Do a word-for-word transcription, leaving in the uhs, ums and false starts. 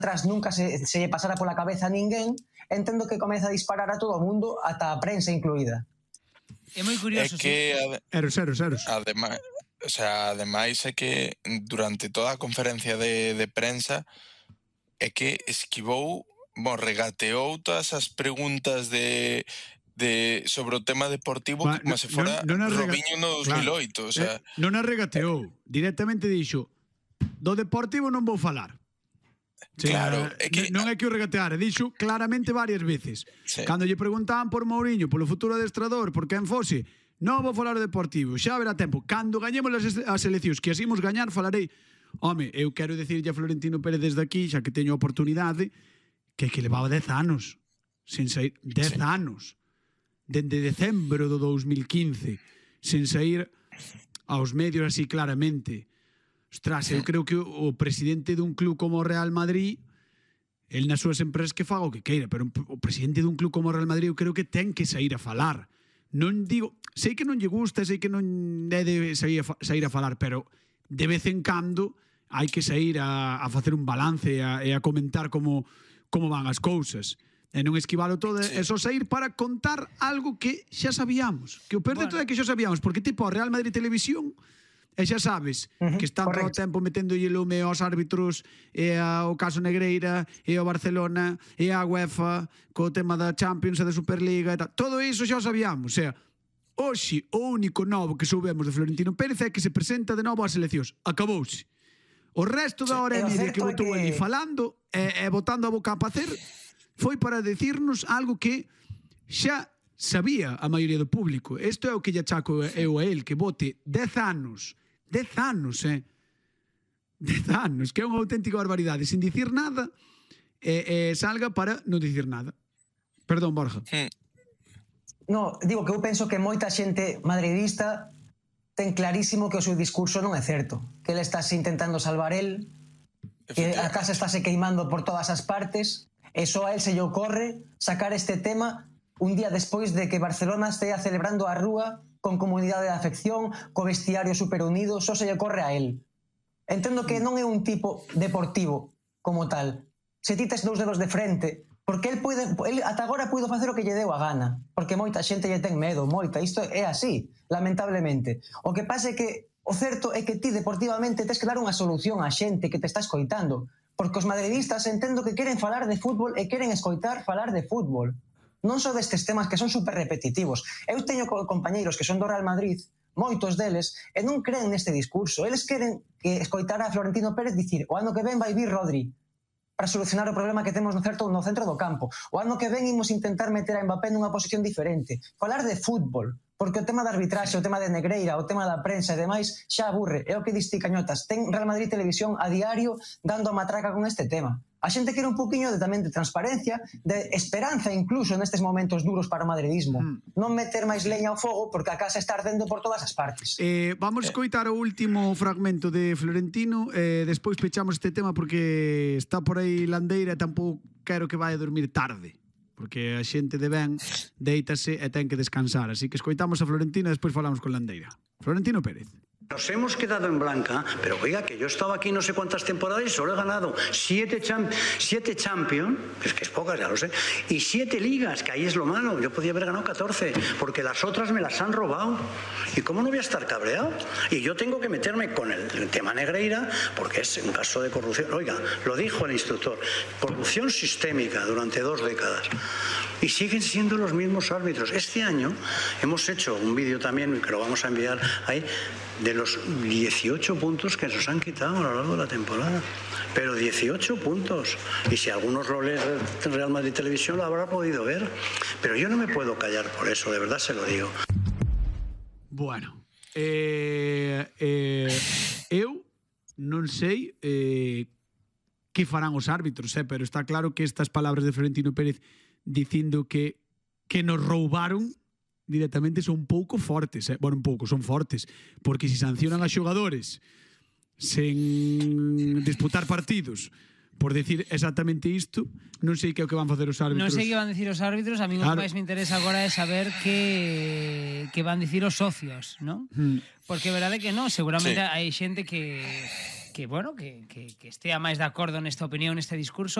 atrás nunca se, se lle pasara pola cabeza a ninguén, entendo que comeza a disparar a todo o mundo, ata a prensa incluída. É moi curioso, é que, sí. ade- Eros, eros, eros. ademais, o sea, ademais é que durante toda a conferencia de, de prensa é que esquivou, bon, regateou todas as preguntas de de sobre o tema deportivo Va, que como no- se fora non- non as rega- Robinho no dos mil oito, o sea, Eh, non a regateou, directamente dixo: do Deportivo non vou falar. O sea, Claro, é que- non é que o regateara, dixo claramente varias veces. Sí. Cando lle preguntaban por Mourinho, polo futuro adestrador, por quen fose, non vou falar do Deportivo, xa haberá tempo. Cando gañemos as, as eleccións, que así imos gañar, falarei. Home, eu quero dicirlle a Florentino Pérez desde aquí, xa que teño a oportunidade, que que levaba dez anos sin sair, dez Sí. anos dende decembro do dos mil quince sen sair aos medios así claramente. Ostras, eu creo que o, o presidente dun club como o Real Madrid, el nas súas empresas que faga o que queira, pero o presidente dun club como o Real Madrid eu creo que ten que sair a falar. Non digo, sei que non lle gusta, sei que non é de sair a, fa- sair a falar, pero de vez en cando hai que sair a, a facer un balance e a, e a comentar como, como van as cousas. E non esquivalo todo, Sí. é só sair para contar algo que xa sabíamos. Que o peor de Bueno. todo é que xa sabíamos, porque tipo a Real Madrid Televisión, e xa sabes Ujú, que están todo o correcto. tempo metendo lume aos árbitros e ao caso Negreira e ao Barcelona e a UEFA co tema da Champions e da Superliga e tal. Todo iso xa o sabíamos, o sea, hoxe o único novo que soubemos de Florentino Pérez é que se presenta de novo ás eleccións. Acabouse. O resto da hora e E o media que certo é botou que- ali falando e, e botando a boca a pacer foi para decirnos algo que xa sabía a maioría do público. Isto é o que lle achaco eu a el, que vote dez anos, dez anos, eh? dez anos, que é unha auténtica barbaridade, sin dicir nada, e, e salga para non dicir nada. Perdón, Borja. No, digo que eu penso que moita xente madridista ten clarísimo que o seu discurso non é certo, que ele está intentando salvar el, que a casa estáse queimando por todas as partes, e só a él se lle ocorre sacar este tema un día despois de que Barcelona estea celebrando a rúa con comunidade de afección, co vestiario superunido, só se lle ocorre a él. Entendo que non é un tipo deportivo como tal. Se ti tes dous dedos de frente, porque el pode, el ata agora puido facer o que lle deu a gana, porque moita xente lle ten medo, moita, isto é así, lamentablemente. O que pasa é que o certo é que ti deportivamente tes que dar unha solución á xente que te está escoitando, porque os madridistas entendo que queren falar de fútbol e queren escoitar falar de fútbol. Non só destes temas que son super repetitivos. Eu teño co- compañeiros que son do Real Madrid, moitos deles, e non creen neste discurso. Eles queren que escoitar a Florentino Pérez dicir o ano que ven vai vir Rodri para solucionar o problema que temos no, certo, no centro do campo. O ano que ven imos intentar meter a Mbappé nunha posición diferente. Falar de fútbol, porque o tema da arbitraxe, o tema de Negreira, o tema da prensa e demais xa aburre. É o que diste Cañotas. Ten Real Madrid Televisión a diario dando a matraca con este tema. A xente quere un poquinho de, tamén de transparencia, de esperanza incluso nestes momentos duros para o madridismo. Mm. Non meter máis leña ao fogo porque a casa está ardendo por todas as partes. Eh, vamos a escoitar o último fragmento de Florentino e eh, despois pechamos este tema porque está por aí Landeira e tampouco quero que vai a dormir tarde porque a xente de ben deítase e ten que descansar, así que escoitamos a Florentino e despois falamos con Landeira. Florentino Pérez. Nos hemos quedado en blanca, pero oiga, que yo he estado aquí no sé cuántas temporadas y solo he ganado siete, cham siete Champions, es que es pocas, ya lo sé, y siete ligas, que ahí es lo malo. Yo podía haber ganado catorce, porque las otras me las han robado. ¿Y cómo no voy a estar cabreado? Y yo tengo que meterme con el, el tema Negreira, porque es un caso de corrupción. Oiga, lo dijo el instructor, corrupción sistémica durante dos décadas. Y siguen siendo los mismos árbitros. Este año hemos hecho un vídeo también, que lo vamos a enviar ahí, de los dieciocho puntos que nos han quitado a lo largo de la temporada. Pero dieciocho puntos. Y si algunos lo leen en Real Madrid Televisión lo habrá podido ver. Pero yo no me puedo callar por eso, de verdad se lo digo. Bueno, eh, eh, eu non sei eh, que farán os árbitros, eh, pero está claro que estas palabras de Florentino Pérez dicindo que que nos roubaron directamente son un pouco fortes, eh? Bueno, un pouco, son fortes, porque se si sancionan a xogadores sen disputar partidos por decir exactamente isto, non sei que é o que van facer os árbitros. Non sei que van dicir os árbitros, a mí Claro. o que máis me interesa agora é saber que que van dicir os socios, ¿no? Mm. Porque é verdade que non, seguramente Sí. hai xente que que bueno, que, que, que estea máis de acordo nesta opinión, neste discurso,